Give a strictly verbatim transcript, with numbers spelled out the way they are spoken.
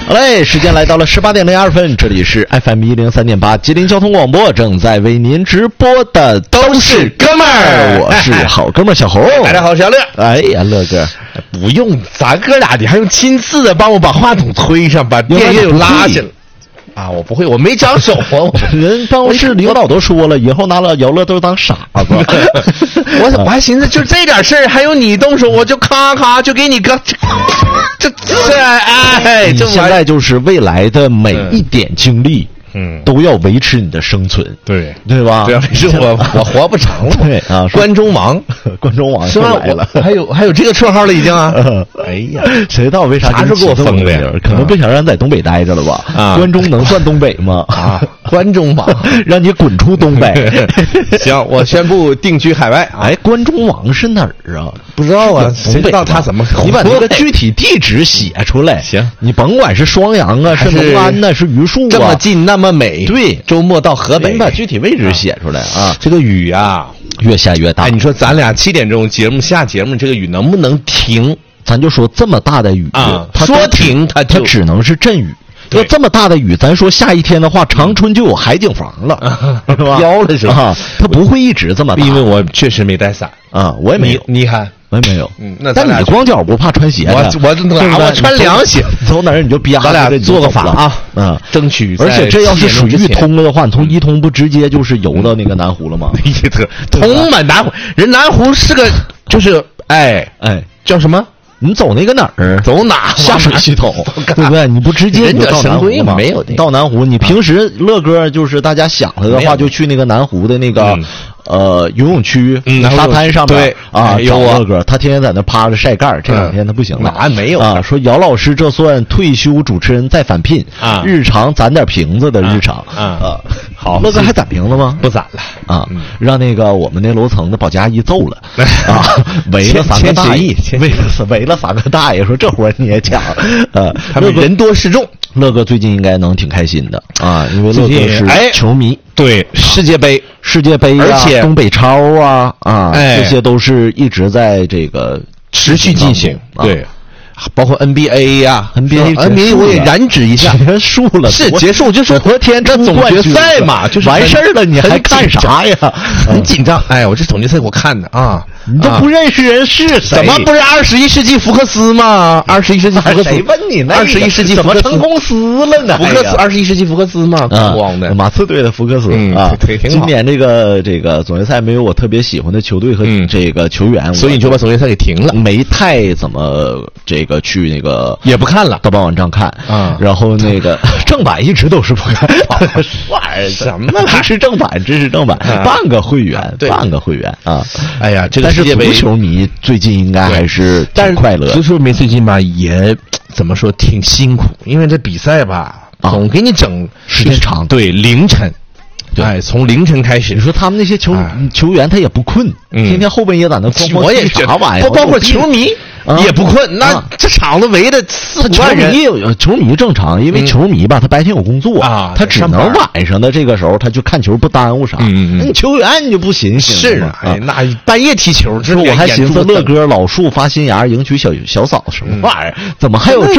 好嘞，时间来到了十八点零二分，这里是 F M 一零三点八吉林交通广播，正在为您直播的都是哥们儿，我是好哥们儿小猴。 大家好，我是小乐。 哎呀，乐哥， 不用咱哥俩的，还用亲自的帮我把话筒推上，把电乐又拉下来。啊，我不会，我没长手啊！ 人办公室领导都说了，以后拿了姚乐都当傻子。 我我还寻思，就这点事儿，还用你动手，我就咔咔就给你个，这这哎， 你现在就是未来的每一点精力。 嗯， 都要维持你的生存， 对对吧？ 对，是我我活不成了。 对啊， 关中王， 关中王是吧？ 来了， 还有还有这个绰号了已经啊！ 哎呀，谁知道为啥？ 啥时候给我封的呀？ 可能不想让你在东北待着了吧？啊，关中能算东北吗？ 啊，关中王， 让你滚出东北！ 行，我宣布定居海外。 哎，关中王是哪儿啊？ 不知道啊，谁知道他怎么？ 你把那个具体地址写出来。 行， 你甭管是双阳啊，是农安呐，是榆树啊， 这么近那么美。 对。 周末到河北， 你把具体位置写出来啊！ 这个雨啊， 越下越大。 哎，你说咱俩七点钟节目下节目，这个雨能不能停？ 咱就说这么大的雨啊， 它说停它就它只能是阵雨。要这么大的雨，咱说下一天的话，长春就有海景房了，是吧？ 飘了是吧？ 它不会一直这么大， 因为我确实没带伞啊，我也没有。 你看。 我也没有， 嗯，那但你光脚不怕穿鞋？ 我我我我穿凉鞋， 走哪儿你就憋。 咱俩做个法啊， 嗯， 争取。 而且这要是属于通了的话，你从伊通不直接就是游到那个南湖了吗？ 通嘛，南湖人南湖是个就是哎哎叫什么？ 你走那个哪儿？ 走哪下水系统，对不对？你不直接忍者神龟吗？ 没有的。 到南湖，你平时乐哥就是大家想他的话，就去那个南湖的那个。呃，游泳区、 嗯、 沙滩上面对啊， 有乐哥，他天天在那趴着晒盖儿，这两天他不行了。 哪没有啊？说姚老师这算退休主持人再返聘啊？ 日常攒点瓶子的日常啊啊！好， 乐哥还攒瓶子吗？ 不攒了啊！让那个我们那楼层的保洁阿姨揍了啊！围了三个大爷，围了围了三个大爷，说这活你也抢？呃， 他们人多势众。 乐哥最近应该能挺开心的啊，因为乐哥是球迷。 对，世界杯、 世界杯啊， 而且东北超啊啊， 哎， 这些都是一直在这个持续进行。对，包括 N B A 呀 ，N B A，N B A 我也染指一下， 结束了， 是结束，就是昨天这总决赛嘛，就是完事儿了，你还看啥呀？ 很紧张。哎，我这总决赛我看的啊， 你都不认识人是谁？ 怎么不是二十一世纪福克斯吗？二十一世纪福克斯， 谁问你呢？ 二十一世纪怎么成公司了呢？ 福克斯，二十一世纪福克斯嘛，光的马刺队的福克斯啊，今年这个这个总决赛没有我特别喜欢的球队和这个球员， 所以你就把总决赛给停了， 没太怎么这个去那个也不看了， 豆瓣网站看啊， 然后那个正版一直都是不看， 玩什么支持正版，支持正版，办个会员，办个会员啊！ 哎呀，这个世界杯，足球迷最近应该还是挺快乐。 足球迷最近吧也怎么说挺辛苦，因为这比赛吧总给你整时间长， 对凌晨。哎，从凌晨开始， 你说他们那些球球员他也不困，天天后半夜在那咣咣我也啥玩意儿， 包括球迷也不困。那这场子围的四五万人， 有球迷正常，因为球迷吧，他白天有工作啊， 他只能晚上的这个时候他就看球，不耽误啥。那你球员你就不行行是啊，哎，那半夜踢球， 这我还寻思乐哥老树发新芽，迎娶小小嫂什么玩意儿？怎么还有这？